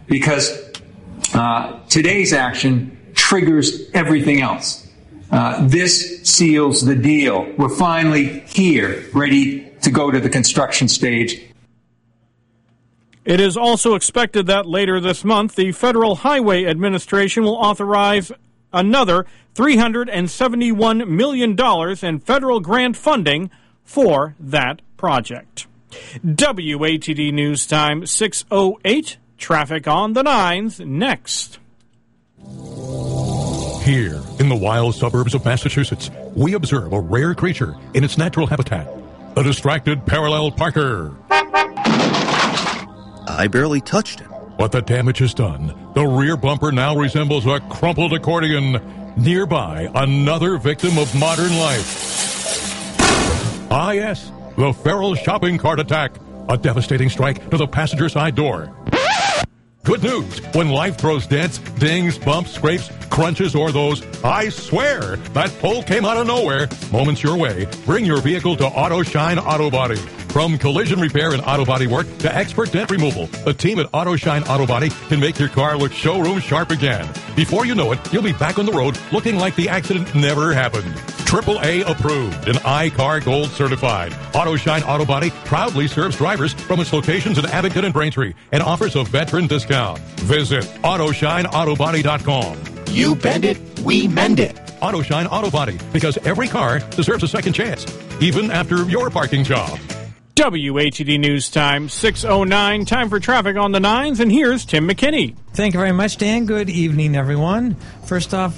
because today's action triggers everything else. This seals the deal. We're finally here, ready to go to the construction stage. It is also expected that later this month, the Federal Highway Administration will authorize another $371 million in federal grant funding for that project. WATD News Time 6:08. Traffic on the 9s next. Here in the wild suburbs of Massachusetts, we observe a rare creature in its natural habitat, a distracted parallel parker. I barely touched it. But the damage is done. The rear bumper now resembles a crumpled accordion. Nearby, another victim of modern life. Ah, yes, the feral shopping cart attack. A devastating strike to the passenger side door. Good news, when life throws dents, dings, bumps, scrapes, crunches, or those, I swear, that pole came out of nowhere, moments your way, bring your vehicle to Auto Shine Auto Body. From collision repair and auto body work to expert dent removal, the team at Auto Shine Auto Body can make your car look showroom sharp again. Before you know it, you'll be back on the road looking like the accident never happened. AAA approved and iCar Gold certified. Auto Shine Auto Body proudly serves drivers from its locations in Abington and Braintree and offers a veteran discount. Visit AutoShineAutoBody.com. You bend it, we mend it. Auto Shine Auto Body, because every car deserves a second chance, even after your parking job. WATD News Time 6:09. Time for traffic on the 9s, and here's Tim McKinney. Thank you very much, Dan. Good evening, everyone. First off,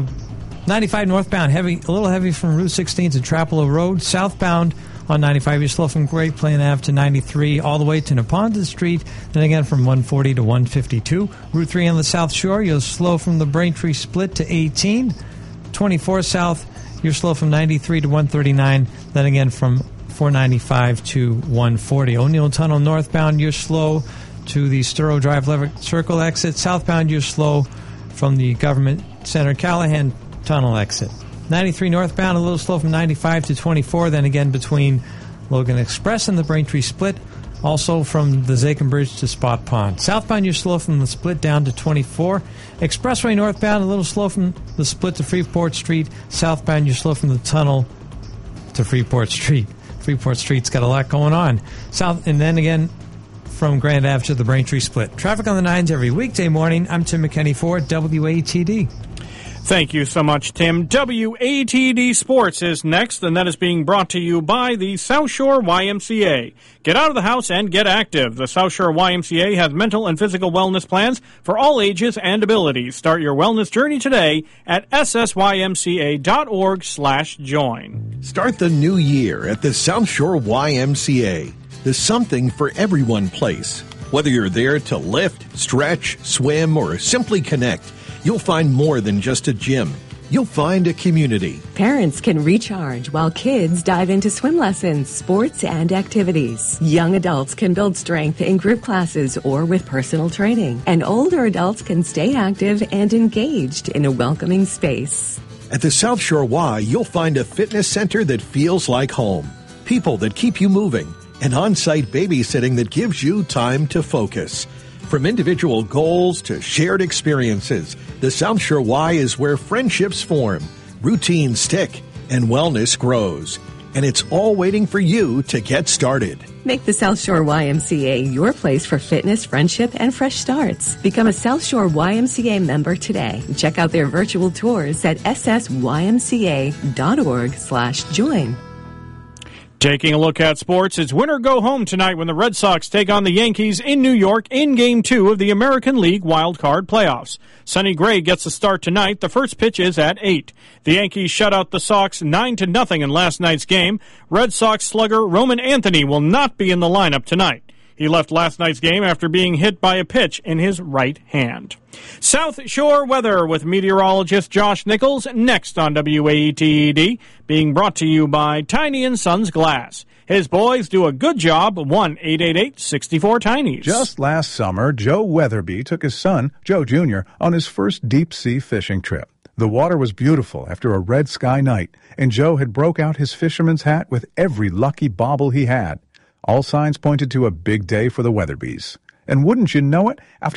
95 northbound, a little heavy from Route 16 to Trapelo Road. Southbound on 95, you're slow from Great Plain Ave to 93, all the way to Neponton Street, then again from 140 to 152. Route 3 on the South Shore, you're slow from the Braintree Split to 18. 24 South, you're slow from 93 to 139, then again from 495 to 140. O'Neill Tunnel northbound, you're slow to the Sturrow Drive Leverett Circle exit. Southbound, you're slow from the Government Center Callahan Tunnel exit. 93 northbound, a little slow from 95 to 24, then again between Logan Express and the Braintree Split. Also from the Zachem Bridge to Spot Pond. Southbound, you're slow from the Split down to 24. Expressway northbound, a little slow from the Split to Freeport Street. Southbound, you're slow from the tunnel to Freeport Street. Freeport Street's got a lot going on. And then again from Grand Ave to the Braintree Split. Traffic on the 9s every weekday morning. I'm Tim McKinney for WATD. Thank you so much, Tim. WATD Sports is next, and that is being brought to you by the South Shore YMCA. Get out of the house and get active. The South Shore YMCA has mental and physical wellness plans for all ages and abilities. Start your wellness journey today at ssymca.org/join. Start the new year at the South Shore YMCA, the something for everyone place. Whether you're there to lift, stretch, swim, or simply connect, you'll find more than just a gym. You'll find a community. Parents can recharge while kids dive into swim lessons, sports, and activities. Young adults can build strength in group classes or with personal training. And older adults can stay active and engaged in a welcoming space. At the South Shore Y, you'll find a fitness center that feels like home. People that keep you moving. And on-site babysitting that gives you time to focus. From individual goals to shared experiences, the South Shore Y is where friendships form, routines stick, and wellness grows. And it's all waiting for you to get started. Make the South Shore YMCA your place for fitness, friendship, and fresh starts. Become a South Shore YMCA member today. Check out their virtual tours at ssymca.org/join. Taking a look at sports, it's win or go home tonight when the Red Sox take on the Yankees in New York in Game 2 of the American League Wild Card Playoffs. Sonny Gray gets the start tonight. The first pitch is at 8. The Yankees shut out the Sox 9-0 in last night's game. Red Sox slugger Roman Anthony will not be in the lineup tonight. He left last night's game after being hit by a pitch in his right hand. South Shore weather with meteorologist Josh Nichols next on WATD, being brought to you by Tiny & Sons Glass. His boys do a good job. 1-888-64-TINIES. Just last summer, Joe Weatherby took his son, Joe Jr., on his first deep-sea fishing trip. The water was beautiful after a red sky night, and Joe had broke out his fisherman's hat with every lucky bauble he had. All signs pointed to a big day for the Weatherbys. And wouldn't you know it, after